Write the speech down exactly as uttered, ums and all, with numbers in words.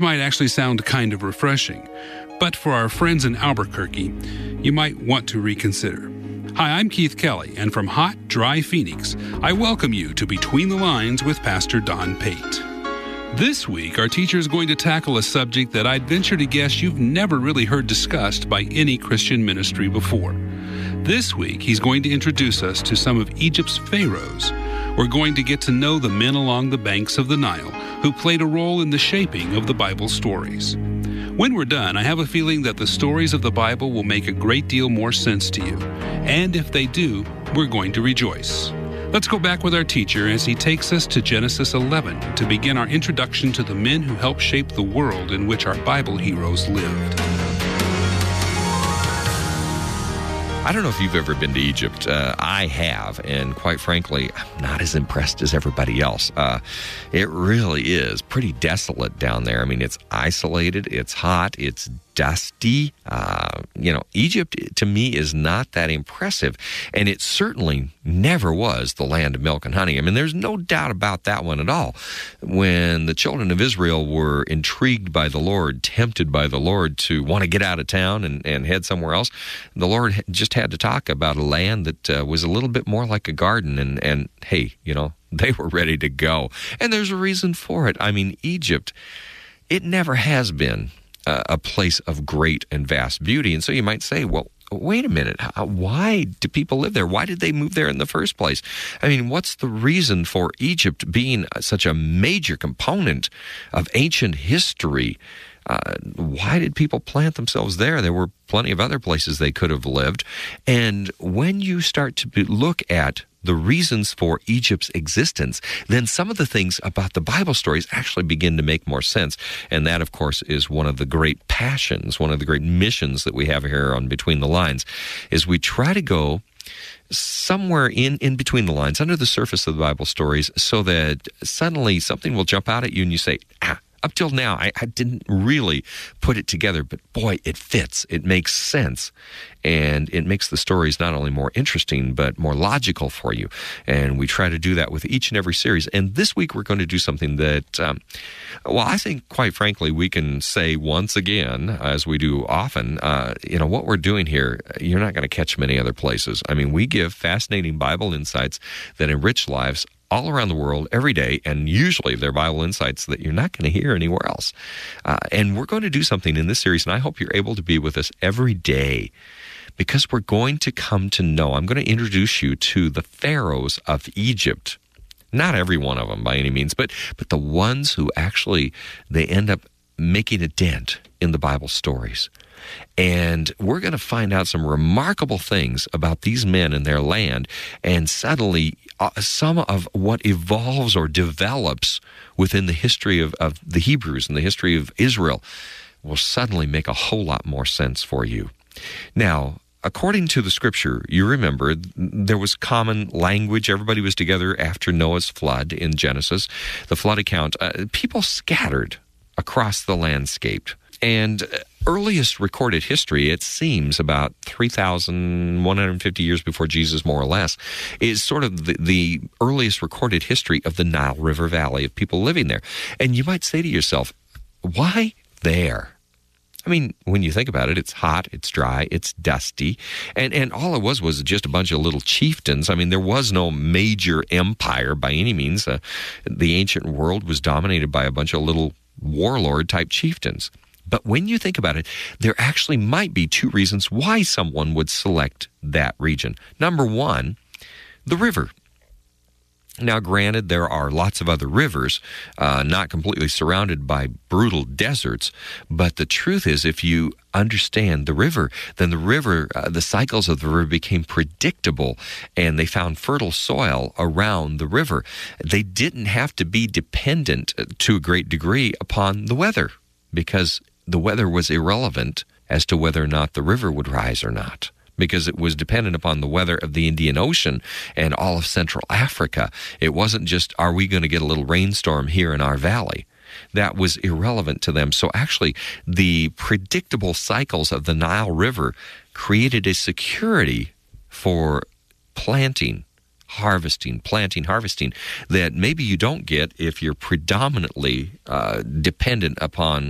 might actually sound kind of refreshing, but for our friends in Albuquerque, you might want to reconsider. Hi, I'm Keith Kelly, and from hot, dry Phoenix, I welcome you to Between the Lines with Pastor Don Pate. This week, our teacher is going to tackle a subject that I'd venture to guess you've never really heard discussed by any Christian ministry before. This week, he's going to introduce us to some of Egypt's pharaohs. We're going to get to know the men along the banks of the Nile who played a role in the shaping of the Bible stories. When we're done, I have a feeling that the stories of the Bible will make a great deal more sense to you. And if they do, we're going to rejoice. Let's go back with our teacher as he takes us to Genesis eleven to begin our introduction to the men who helped shape the world in which our Bible heroes lived. I don't know if you've ever been to Egypt. Uh, I have, and quite frankly, I'm not as impressed as everybody else. Uh, it really is pretty desolate down there. I mean, it's isolated, it's hot, it's dusty. Uh, you know, Egypt, to me, is not that impressive, and it certainly never was the land of milk and honey. I mean, there's no doubt about that one at all. When the children of Israel were intrigued by the Lord, tempted by the Lord to want to get out of town and, and head somewhere else, the Lord just had to talk about a land that uh, was a little bit more like a garden, and, and hey, you know, they were ready to go. And there's a reason for it. I mean, Egypt, it never has been uh, a place of great and vast beauty. And so you might say, well, wait a minute, how, why do people live there? Why did they move there in the first place? I mean, what's the reason for Egypt being such a major component of ancient history? Uh, why did people plant themselves there? There were plenty of other places they could have lived. And when you start to be, look at the reasons for Egypt's existence, then some of the things about the Bible stories actually begin to make more sense. And that, of course, is one of the great passions, one of the great missions that we have here on Between the Lines, is we try to go somewhere in, in between the lines, under the surface of the Bible stories, so that suddenly something will jump out at you and you say, ah, up till now, I, I didn't really put it together, but boy, it fits. It makes sense. And it makes the stories not only more interesting, but more logical for you. And we try to do that with each and every series. And this week, we're going to do something that, um, well, I think, quite frankly, we can say once again, as we do often, uh, you know, what we're doing here, you're not going to catch many other places. I mean, we give fascinating Bible insights that enrich lives all around the world every day, and usually they're Bible insights that you're not going to hear anywhere else. Uh, and we're going to do something in this series, and I hope you're able to be with us every day, because we're going to come to know, I'm going to introduce you to the pharaohs of Egypt. Not every one of them by any means, but but the ones who actually, they end up making a dent in the Bible stories. And we're going to find out some remarkable things about these men and their land, and suddenly uh, some of what evolves or develops within the history of, of the Hebrews and the history of Israel will suddenly make a whole lot more sense for you. Now, according to the Scripture, you remember there was common language. Everybody was together after Noah's flood in Genesis, the flood account. Uh, people scattered across the landscape. And earliest recorded history, it seems about three thousand one hundred fifty years before Jesus, more or less, is sort of the, the earliest recorded history of the Nile River Valley, of people living there. And you might say to yourself, why there? I mean, when you think about it, it's hot, it's dry, it's dusty, and, and all it was was just a bunch of little chieftains. I mean, there was no major empire by any means. Uh, the ancient world was dominated by a bunch of little warlord-type chieftains. But when you think about it, there actually might be two reasons why someone would select that region. Number one, the river. Now, granted, there are lots of other rivers, uh, not completely surrounded by brutal deserts, but the truth is, if you understand the river, then the river, uh, the cycles of the river became predictable, and they found fertile soil around the river. They didn't have to be dependent to a great degree upon the weather, because the weather was irrelevant as to whether or not the river would rise or not, because it was dependent upon the weather of the Indian Ocean and all of Central Africa. It wasn't just, are we going to get a little rainstorm here in our valley? That was irrelevant to them. So actually, the predictable cycles of the Nile River created a security for planting, harvesting, planting, harvesting, that maybe you don't get if you're predominantly uh, dependent upon